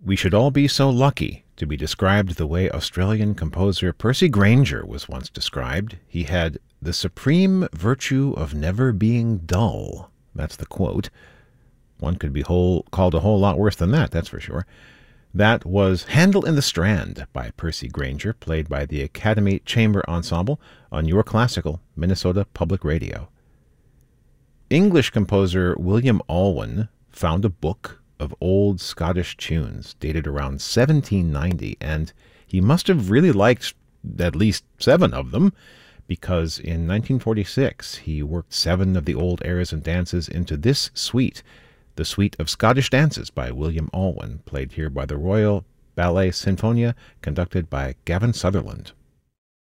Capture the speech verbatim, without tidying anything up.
We should all be so lucky to be described the way Australian composer Percy Grainger was once described. He had the supreme virtue of never being dull. That's the quote. One could be whole, called a whole lot worse than that, that's for sure. That was Handel in the Strand by Percy Grainger, played by the Academy Chamber Ensemble on Your Classical, Minnesota Public Radio. English composer William Alwyn found a book of old Scottish tunes dated around seventeen ninety, and he must have really liked at least seven of them, because in nineteen forty-six he worked seven of the old airs and dances into this suite, the Suite of Scottish Dances by William Alwyn, played here by the Royal Ballet Sinfonia, conducted by Gavin Sutherland.